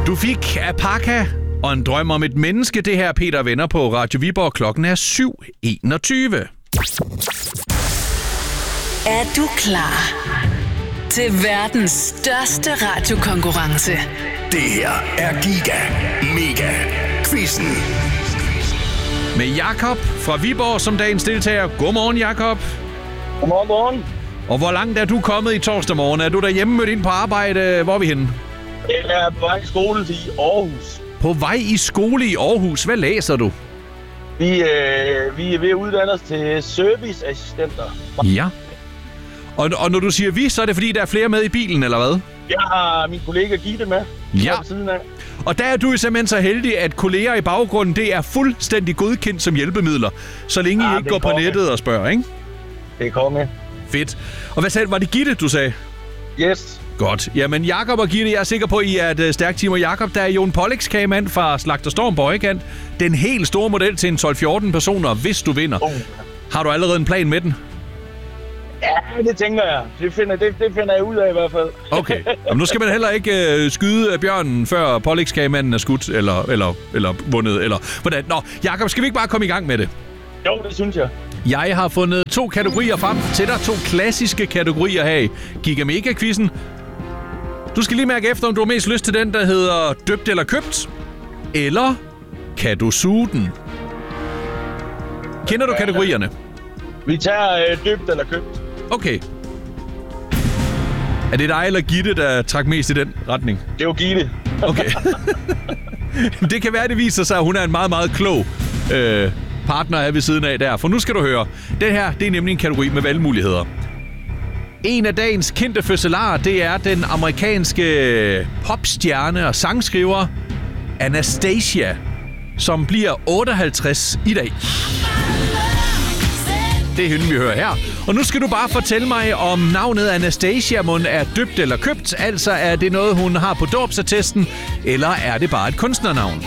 Du fik Apaka og en drøm om et menneske. Det her Peter og Venner på Radio Viborg. Klokken er 7:21. Er du klar til verdens største radiokonkurrence? Det her er Giga Mega Quizzen. Med Jakob fra Viborg som dagens deltager. Godmorgen, Jakob. Godmorgen. Og hvor langt er du kommet i torsdag morgen? Er du derhjemme mødt ind på arbejde? Hvor er vi henne? Jeg er på vej i skole i Aarhus. På vej i skole i Aarhus. Hvad læser du? Vi er ved at uddanne os til serviceassistenter. Ja. Og når du siger vi, så er det fordi, der er flere med i bilen, eller hvad? Jeg har min kollega Gitte med. Ja. Siden af. Og der er du simpelthen så heldig, at kolleger i baggrunden, det er fuldstændig godkendt som hjælpemidler. Så længe I ikke går på nettet og spørger, ikke? Det er konge. Fedt. Og hvad sagde du? Var det Gitte, du sagde? Yes. Godt. Jamen, Jakob og Gitte, jeg er sikker på, at I er et stærkt team. Og Jakob, der er Jon Pollix kagemand fra Slagter Storm på Højkant. Den helt store model til en 12-14 personer, hvis du vinder. Har du allerede en plan med den? Ja, det tænker jeg. Det finder jeg ud af i hvert fald. Okay. Jamen, nu skal man heller ikke skyde bjørnen, før Pollix kagemanden er skudt, eller vundet, eller hvordan. Nå, Jakob, skal vi ikke bare komme i gang med det? Jo, det synes jeg. Jeg har fundet 2 kategorier frem til dig. 2 klassiske kategorier her i Giga Mega Quizzen. Du skal lige mærke efter, om du har mest lyst til den, der hedder døbt eller købt. Eller kan du suge den? Kender du kategorierne? Vi tager døbt eller købt. Okay. Er det dig eller Gitte, der trak mest i den retning? Det er jo Gitte. Okay. Det kan være, det viser sig, at hun er en meget, meget klog partner af ved siden af der. For nu skal du høre. Den her, det er nemlig en kategori med valgmuligheder. En af dagens kendte fødselarer, det er den amerikanske popstjerne og sangskriver Anastacia, som bliver 58 i dag. Det er hende, vi hører her. Og nu skal du bare fortælle mig, om navnet Anastacia mon er døbt eller købt. Altså, er det noget, hun har på dåbsattesten, eller er det bare et kunstnernavn?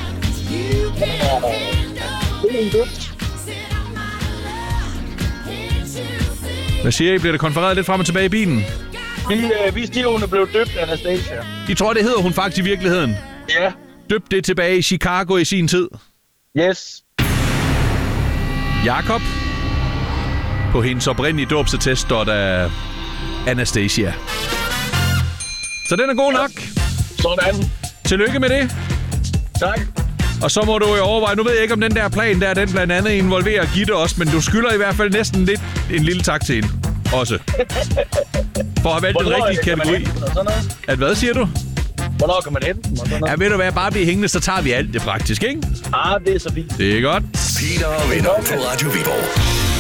Hvad siger I? Bliver det konfereret lidt frem og tilbage i bilen? Vi siger, hun er blevet døbt, Anastacia. I tror, det hedder hun faktisk i virkeligheden? Ja. Døbt det tilbage i Chicago i sin tid? Yes. Jakob? På hendes oprindelige dåbsattest står der Anastacia. Så den er god nok. Sådan. Tillykke med det. Tak. Og så må du jo overveje, nu ved jeg ikke, om den der plan der, den blandt andet involverer Gitte også, men du skylder i hvert fald næsten lidt en lille tak til hende også. For at have valgt den rigtige kategori. At hvad siger du? Hvornår kan man hente den? Ja, ved du hvad, bare blive hængende, så tager vi alt det praktisk, ikke? Det er så fint. Det er godt. Peter og Venner på Radio Viborg.